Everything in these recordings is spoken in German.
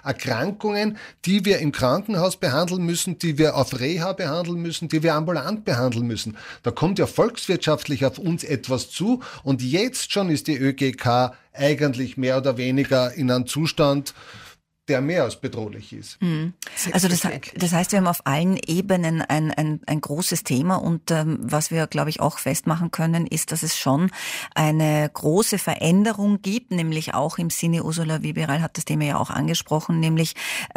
Erkrankungen, die wir im Krankenhaus behandeln müssen, die wir auf Reha behandeln müssen, die wir ambulant behandeln müssen. Da kommt ja volkswirtschaftlich auf uns etwas zu und jetzt schon ist die ÖGK eigentlich mehr oder weniger in einem Zustand, der mehr als bedrohlich ist. Also das heißt, wir haben auf allen Ebenen ein großes Thema und was wir, glaube ich, auch festmachen können, ist, dass es schon eine große Veränderung gibt, nämlich auch im Sinne, Ursula Wieberall hat das Thema ja auch angesprochen, nämlich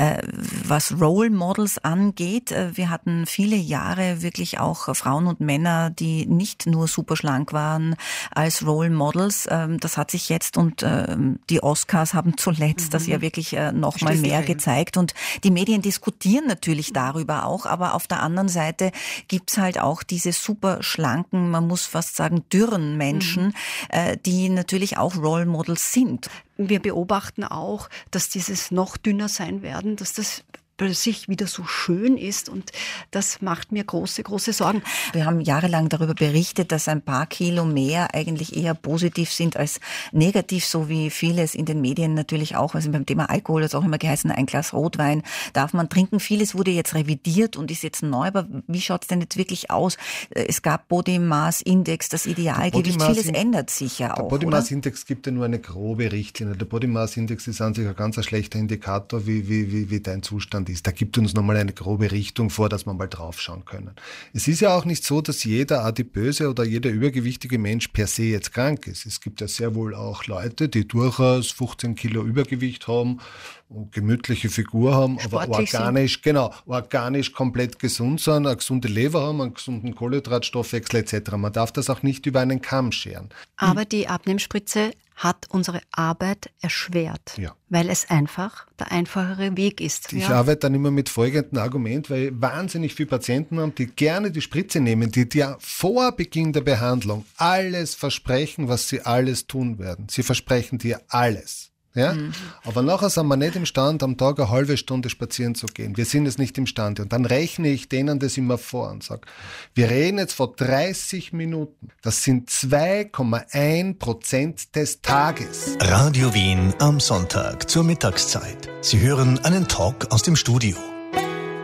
was Role Models angeht. Wir hatten viele Jahre wirklich auch Frauen und Männer, die nicht nur super schlank waren als Role Models. Das hat sich jetzt und die Oscars haben zuletzt das ja wirklich noch mal mehr gezeigt und die Medien diskutieren natürlich darüber auch, aber auf der anderen Seite gibt's halt auch diese super schlanken, man muss fast sagen dürren Menschen, die natürlich auch Role Models sind. Wir beobachten auch, dass dieses noch dünner sein werden, dass das plötzlich wieder so schön ist und das macht mir große, große Sorgen. Wir haben jahrelang darüber berichtet, dass ein paar Kilo mehr eigentlich eher positiv sind als negativ, so wie vieles in den Medien natürlich auch. Also beim Thema Alkohol hat es auch immer geheißen, ein Glas Rotwein darf man trinken. Vieles wurde jetzt revidiert und ist jetzt neu, aber wie schaut's denn jetzt wirklich aus? Es gab Body Mass Index, das Idealgewicht, vieles ändert sich ja auch. Der Body Mass Index gibt ja nur eine grobe Richtlinie. Der Body Mass Index ist an sich ein ganz schlechter Indikator, wie dein Zustand ist. Da gibt uns nochmal eine grobe Richtung vor, dass wir mal draufschauen können. Es ist ja auch nicht so, dass jeder adipöse oder jeder übergewichtige Mensch per se jetzt krank ist. Es gibt ja sehr wohl auch Leute, die durchaus 15 Kilo Übergewicht haben und gemütliche Figur haben, aber organisch komplett gesund sind, eine gesunde Leber haben, einen gesunden Kohlenhydratstoffwechsel etc. Man darf das auch nicht über einen Kamm scheren. Aber die Abnehmspritze hat unsere Arbeit erschwert, weil es einfach der einfachere Weg ist. Ich arbeite dann immer mit folgendem Argument, weil wahnsinnig viele Patienten haben, die gerne die Spritze nehmen, die dir vor Beginn der Behandlung alles versprechen, was sie alles tun werden. Sie versprechen dir alles. Ja? Aber nachher sind wir nicht imstande, am Tag eine halbe Stunde spazieren zu gehen. Wir sind es nicht imstande. Und dann rechne ich denen das immer vor und sage, wir reden jetzt vor 30 Minuten. Das sind 2,1% des Tages. Radio Wien am Sonntag zur Mittagszeit. Sie hören einen Talk aus dem Studio.